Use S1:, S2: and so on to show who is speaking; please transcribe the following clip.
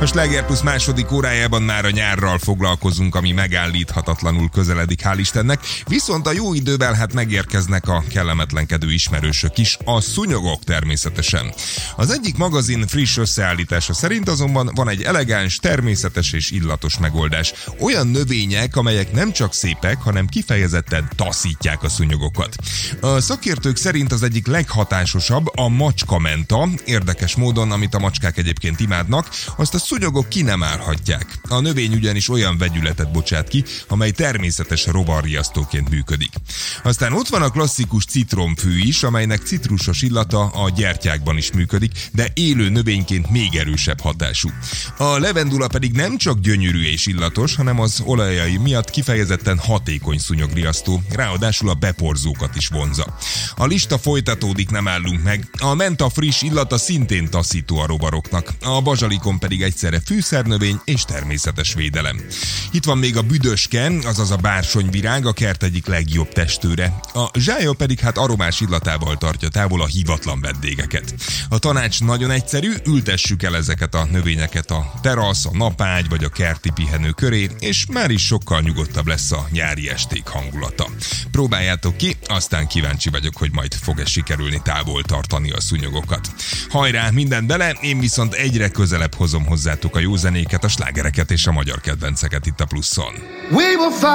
S1: A Sláger Plusz második órájában már a nyárral foglalkozunk, ami megállíthatatlanul közeledik, hál' Istennek. Viszont a jó idővel megérkeznek a kellemetlenkedő ismerősök is, a szúnyogok természetesen. Az egyik magazin friss összeállítása szerint azonban van egy elegáns, természetes és illatos megoldás. Olyan növények, amelyek nem csak szépek, hanem kifejezetten taszítják a szúnyogokat. A szakértők szerint az egyik leghatásosabb a macskamenta. Érdekes módon, amit a macskák egyébként imádnak, azt a szúnyogok ki nem állhatják. A növény ugyanis olyan vegyületet bocsát ki, amely természetes rovarriasztóként működik. Aztán ott van a klasszikus citromfű is, amelynek citrusos illata a gyertyákban is működik, de élő növényként még erősebb hatású. A levendula pedig nem csak gyönyörű és illatos, hanem az olajai miatt kifejezetten hatékony szúnyogriasztó, ráadásul a beporzókat is vonzza. A lista folytatódik, nem állunk meg. A menta friss illata szintén taszító a rovaroknak, a bazsalikon pedig egyszerre fűszernövény és természetes védelem. Itt van még a büdöske, azaz a bársonyvirág, a kert egyik legjobb testőre. A zsája pedig aromás illatával tartja távol a hívatlan vendégeket. A tanács nagyon egyszerű, ültessük el ezeket a növényeket a terasz, a napágy vagy a kerti pihenő köré, és már is sokkal nyugodtabb lesz a nyári esték hangulata. Próbáljátok ki, aztán kíváncsi vagyok, hogy majd fog-e sikerülni távol tartani a szúnyogokat. Hajrá, mindent bele, én viszont egyre közelebb hozom hozzátok a jó zenéket, a slágereket és a magyar kedvenceket itt a Pluszon.